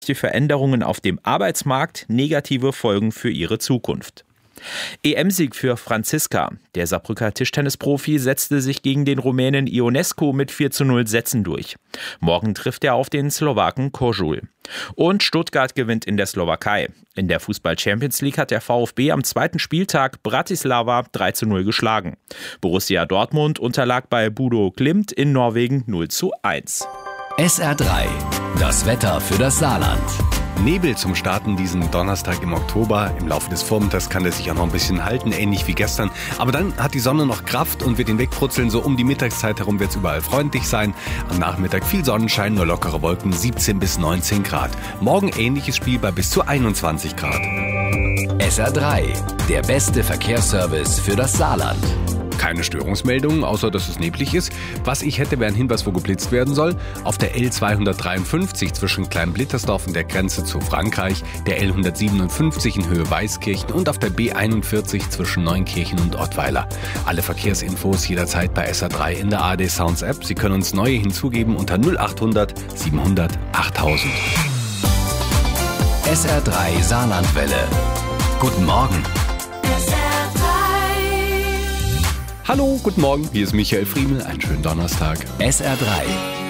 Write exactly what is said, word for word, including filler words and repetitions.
die Veränderungen auf dem Arbeitsmarkt negative Folgen für ihre Zukunft. E M-Sieg für Franziska. Der Saarbrücker Tischtennisprofi setzte sich gegen den Rumänen Ionescu mit vier zu null Sätzen durch. Morgen trifft er auf den Slowaken Kožul. Und Stuttgart gewinnt in der Slowakei. In der Fußball-Champions League hat der VfB am zweiten Spieltag Bratislava drei zu null geschlagen. Borussia Dortmund unterlag bei Bodo Glimt in Norwegen null zu eins. S R drei, das Wetter für das Saarland. Nebel zum Starten diesen Donnerstag im Oktober. Im Laufe des Vormittags kann der sich auch noch ein bisschen halten, ähnlich wie gestern. Aber dann hat die Sonne noch Kraft und wird ihn wegbrutzeln. So um die Mittagszeit herum wird es überall freundlich sein. Am Nachmittag viel Sonnenschein, nur lockere Wolken, siebzehn bis neunzehn Grad. Morgen ähnliches Spiel bei bis zu einundzwanzig Grad. S R drei, der beste Verkehrsservice für das Saarland. Keine Störungsmeldungen, außer dass es neblig ist. Was ich hätte, wäre ein Hinweis, wo geblitzt werden soll. Auf der L zweihundertdreiundfünfzig zwischen Kleinblittersdorf und der Grenze zu Frankreich, der L hundertsiebenundfünfzig in Höhe Weißkirchen und auf der B einundvierzig zwischen Neunkirchen und Ottweiler. Alle Verkehrsinfos jederzeit bei S R drei in der A R D Sounds App. Sie können uns neue hinzugeben unter null achthundert siebenhundert achttausend. S R drei Saarlandwelle. Guten Morgen. Hallo, guten Morgen, hier ist Michael Friemel, einen schönen Donnerstag. S R drei,